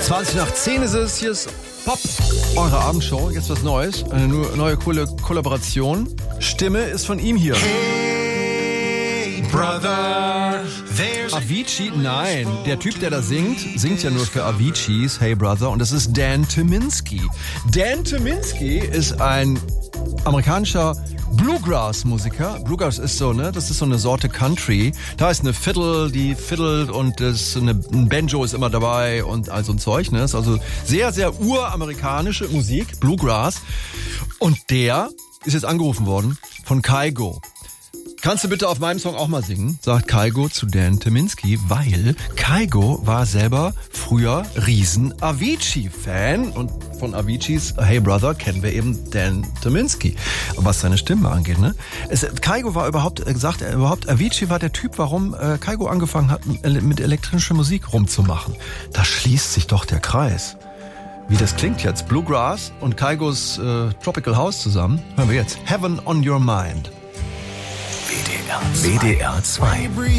20:10 ist es. Hier ist Pop, eure Abendshow. Jetzt was Neues. Eine neue coole Kollaboration. Stimme ist von ihm hier. Hey, Brother. Avicii? Nein. Der Typ, der da singt ja nur für Avicii's Hey Brother. Und das ist Dan Tyminski. Dan Tyminski ist ein amerikanischer Bluegrass-Musiker. Bluegrass ist so, ne? Das ist so eine Sorte Country. Da ist eine Fiddle, die fiddelt und ein Banjo ist immer dabei und all so ein Zeug, ne? Ist also sehr, sehr uramerikanische Musik, Bluegrass. Und der ist jetzt angerufen worden von Kygo. Kannst du bitte auf meinem Song auch mal singen? Sagt Kygo zu Dan Tyminski, weil Kygo war selber früher riesen Avicii-Fan und von Avicii's Hey Brother kennen wir eben Dan Tyminski, was seine Stimme angeht, ne? Kygo war überhaupt, Avicii war der Typ, warum Kygo angefangen hat, mit elektronischer Musik rumzumachen. Da schließt sich doch der Kreis. Wie das klingt jetzt, Bluegrass und Kygos Tropical House zusammen, hören wir jetzt Heaven on Your Mind. WDR 2.